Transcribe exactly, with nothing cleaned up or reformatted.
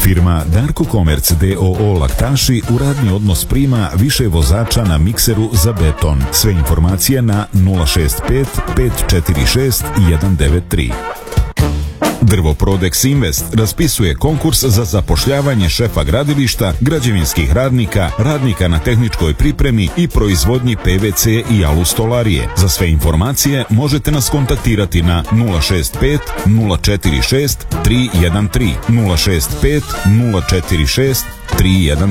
Firma Darko Komerc d o o Laktaši u radni odnos prima više vozača na mikseru za beton. Sve informacije na nula šest pet pet četiri šest jedan devet tri. Drvoprodex Invest raspisuje konkurs za zapošljavanje šefa gradilišta, građevinskih radnika, radnika na tehničkoj pripremi i proizvodnji pe ve ce i alustolarije. Za sve informacije možete nas kontaktirati na nula šest pet nula četiri šest tri jedan tri nula šest pet nula četiri šest tri jedan tri.